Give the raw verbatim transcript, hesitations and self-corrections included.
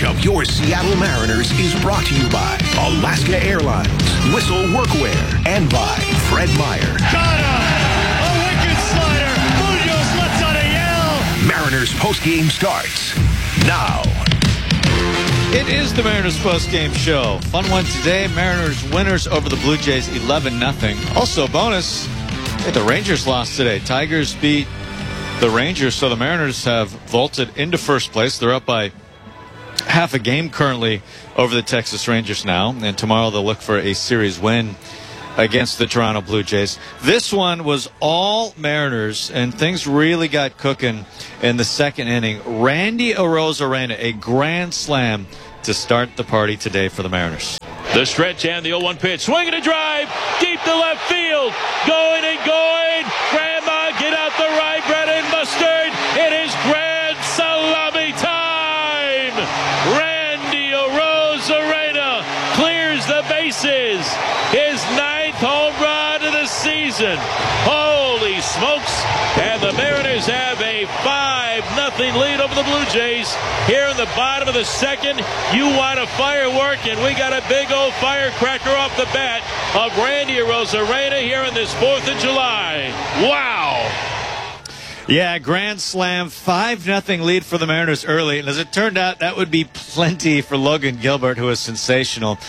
coverage of your Seattle Mariners is brought to you by Alaska Airlines, Whistle Workwear, and by Fred Meyer. Got him! A wicked slider! Munoz lets out a yell! Mariners postgame starts now. It is the Mariners postgame show. Fun one today. Mariners winners over the Blue Jays eleven nothing. Also bonus, hey, the Rangers lost today. Tigers beat the Rangers, so the Mariners have vaulted into first place. They're up by half a game currently over the Texas Rangers now, and tomorrow they'll look for a series win against the Toronto Blue Jays. This one was all Mariners, and things really got cooking in the second inning. Randy Arozarena, a grand slam to start the party today for the Mariners. The stretch and the oh one pitch. Swinging a drive deep to left field. Going and going. Grandma, get out the rye bread and mustard. It is grand salami time. Randy Arozarena clears the bases. His ninth home run of the season. Holy smokes. And the Mariners have a five nothing lead over the Blue Jays. Here in the bottom of the second, you want a firework, and we got a big old firecracker off the bat of Randy Arozarena here in this fourth of July. Wow. Yeah, grand slam, five nothing lead for the Mariners early. And as it turned out, that would be plenty for Logan Gilbert, who was sensational.